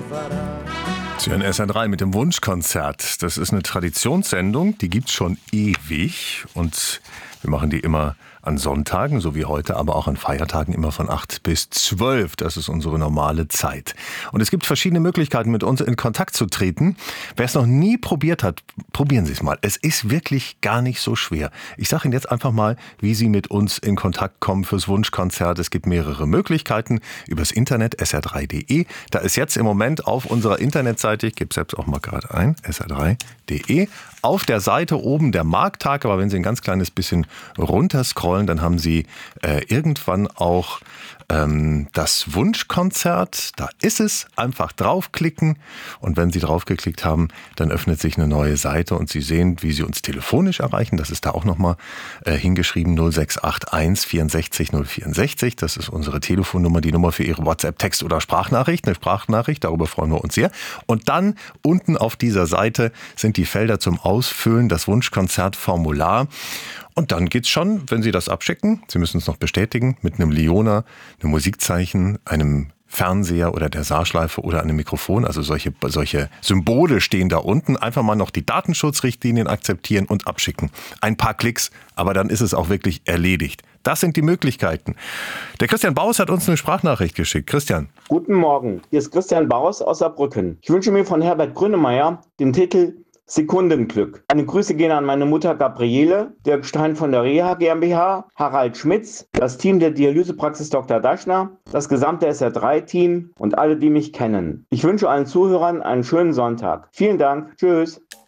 Sie hören SR3 mit dem Wunschkonzert. Das ist eine Traditionssendung, die gibt's schon ewig und wir machen die immer an Sonntagen, so wie heute, aber auch an Feiertagen immer von 8 bis 12. Das ist unsere normale Zeit. Und es gibt verschiedene Möglichkeiten, mit uns in Kontakt zu treten. Wer es noch nie probiert hat, probieren Sie es mal. Es ist wirklich gar nicht so schwer. Ich sage Ihnen jetzt einfach mal, wie Sie mit uns in Kontakt kommen fürs Wunschkonzert. Es gibt mehrere Möglichkeiten übers Internet, sr3.de. Da ist jetzt im Moment auf unserer Internetseite, ich gebe selbst auch mal gerade ein, sr3.de, auf der Seite oben der Markttag, aber wenn Sie ein ganz kleines bisschen runterscrollen, dann haben Sie irgendwann auch das Wunschkonzert. Da ist es. Einfach draufklicken. Und wenn Sie draufgeklickt haben, dann öffnet sich eine neue Seite und Sie sehen, wie Sie uns telefonisch erreichen. Das ist da auch nochmal hingeschrieben, 0681 64 064. Das ist unsere Telefonnummer, die Nummer für Ihre WhatsApp-Text- oder Sprachnachricht. Eine Sprachnachricht, darüber freuen wir uns sehr. Und dann unten auf dieser Seite sind die Felder zum Ausfüllen, das Wunschkonzertformular. Und dann geht's schon, wenn Sie das abschicken, Sie müssen es noch bestätigen, mit einem Leona, einem Musikzeichen, einem Fernseher oder der Saarschleife oder einem Mikrofon, also solche Symbole stehen da unten. Einfach mal noch die Datenschutzrichtlinien akzeptieren und abschicken. Ein paar Klicks, aber dann ist es auch wirklich erledigt. Das sind die Möglichkeiten. Der Christian Baus hat uns eine Sprachnachricht geschickt. Christian. Guten Morgen, hier ist Christian Baus aus Saarbrücken. Ich wünsche mir von Herbert Grönemeyer den Titel Sekundenglück. Eine Grüße gehen an meine Mutter Gabriele, Dirk Stein von der Reha GmbH, Harald Schmitz, das Team der Dialysepraxis Dr. Daschner, das gesamte SR3-Team und alle, die mich kennen. Ich wünsche allen Zuhörern einen schönen Sonntag. Vielen Dank. Tschüss.